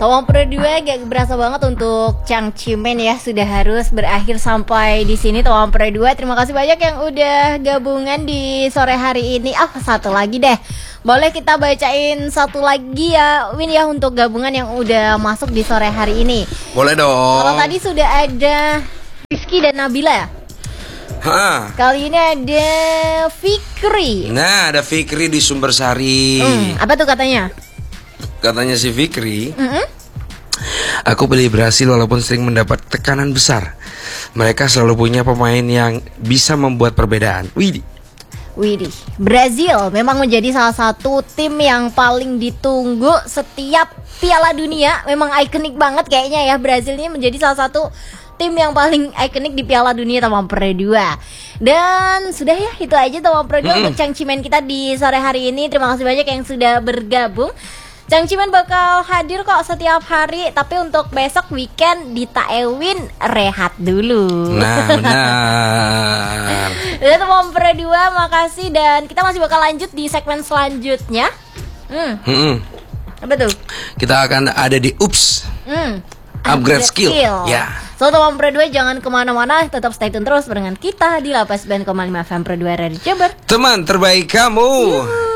Tawang Pro 2 gak berasa banget untuk Chang Cimen ya, sudah harus berakhir sampai di sini Tawang Pro 2. Terima kasih banyak yang udah gabungan di sore hari ini. Satu lagi deh. Boleh kita bacain satu lagi ya Win ya, untuk gabungan yang udah masuk di sore hari ini. Boleh dong. Kalau tadi sudah ada Rizky dan Nabila ya. Kali ini ada Fikri. Nah, ada Fikri di Sumbersari. Apa tuh katanya? Katanya si Fikri, aku pilih Brasil walaupun sering mendapat tekanan besar. Mereka selalu punya pemain yang bisa membuat perbedaan. Widih, Brazil memang menjadi salah satu tim yang paling ditunggu setiap Piala Dunia. Memang ikonik banget kayaknya ya, Brazil ini menjadi salah satu tim yang paling ikonik di Piala Dunia Tawang Pro 2. Dan sudah ya, itu aja Tawang Pro 2 untuk Chang Cimen kita di sore hari ini. Terima kasih banyak yang sudah bergabung. Chang Cimen bakal hadir kok setiap hari, tapi untuk besok weekend Dita Ewin rehat dulu. Nah, benar. Udah Tawang Pro 2, makasih. Dan kita masih bakal lanjut di segmen selanjutnya. Apa tuh? Kita akan ada di Ups. Upgrade skill. Ya. So Tawang Pro 2 jangan kemana-mana, tetap stay tune terus dengan kita di 89,5 FM Pro 2 Radio Jember. Teman terbaik kamu.